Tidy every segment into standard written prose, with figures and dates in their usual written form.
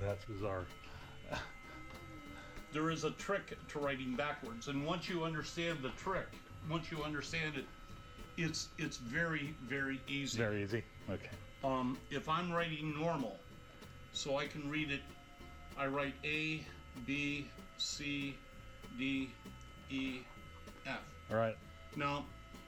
That's bizarre. There is a trick to writing backwards, and once you understand the trick, once you understand it, it's very, very easy. Very easy. Okay. If I'm writing normal, so I can read it, I write A, B, C, D, E, F. All right. Now,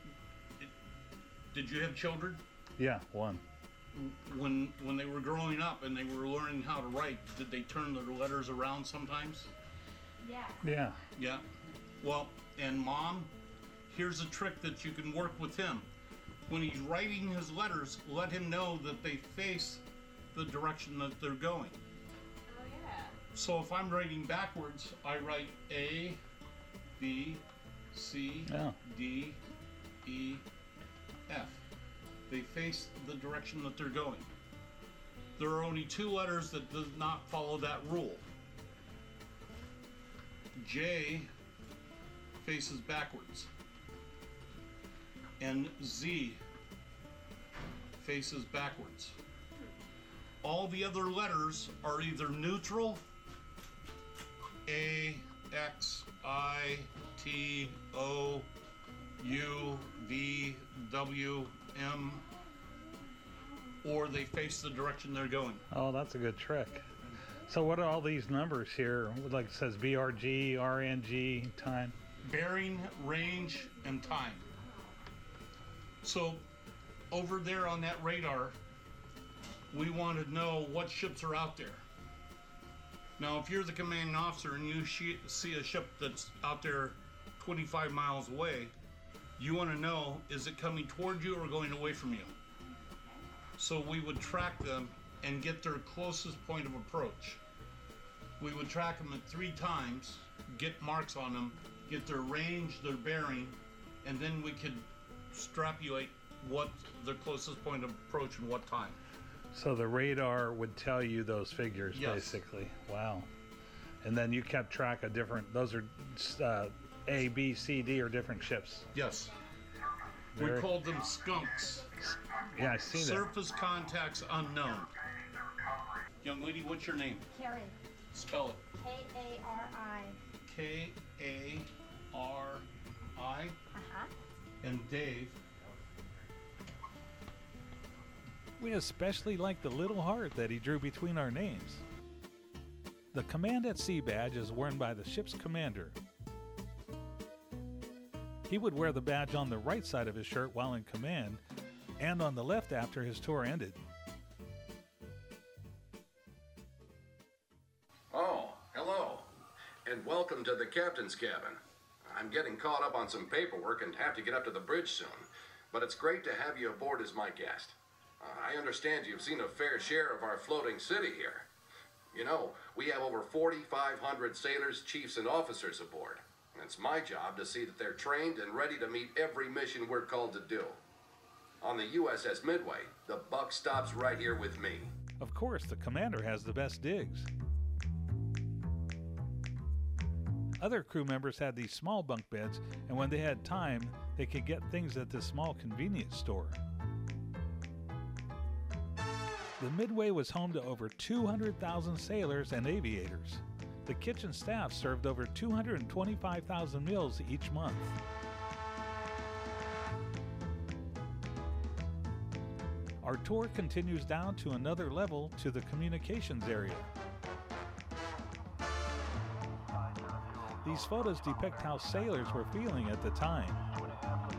did you have children? Yeah, one. When they were growing up and they were learning how to write, did they turn their letters around sometimes? Yeah. Yeah. Yeah. Well, and Mom, here's a trick that you can work with him. When he's writing his letters, let him know that they face the direction that they're going. Oh, yeah. So if I'm writing backwards, I write A, B, C, Yeah. D, E, F. They face the direction that they're going. There are only two letters that do not follow that rule. J faces backwards, and Z faces backwards. All the other letters are either neutral, A, X, I, T, O, U, V, W, M, or they face the direction they're going. Oh, that's a good trick. So what are all these numbers here? Like it says BRG, RNG, time. Bearing, range, and time. So over there on that radar, we want to know what ships are out there. Now, if you're the commanding officer and you see a ship that's out there 25 miles away, you want to know, is it coming toward you or going away from you? So we would track them and get their closest point of approach. We would track them at 3 times, get marks on them, get their range, their bearing, and then we could extrapolate what their closest point of approach and what time. So the radar would tell you those figures, Yes. basically. Wow. And then you kept track of different, those are A, B, C, D, or different ships. Yes. Very- We called them skunks. Yeah, I see that. Surface contacts unknown. Young lady, what's your name? Karen. Spell it. K-A-R-I. K-A-R-I. Uh-huh. And Dave. We especially like the little heart that he drew between our names. The Command at Sea badge is worn by the ship's commander. He would wear the badge on the right side of his shirt while in command, and on the left after his tour ended. Oh, hello, and welcome to the captain's cabin. I'm getting caught up on some paperwork and have to get up to the bridge soon, but it's great to have you aboard as my guest. I understand you've seen a fair share of our floating city here. You know, we have over 4,500 sailors, chiefs, and officers aboard. And it's my job to see that they're trained and ready to meet every mission we're called to do. On the USS Midway, the buck stops right here with me. Of course, the commander has the best digs. Other crew members had these small bunk beds, and when they had time, they could get things at this small convenience store. The Midway was home to over 200,000 sailors and aviators. The kitchen staff served over 225,000 meals each month. Our tour continues down to another level to the communications area. These photos depict how sailors were feeling at the time.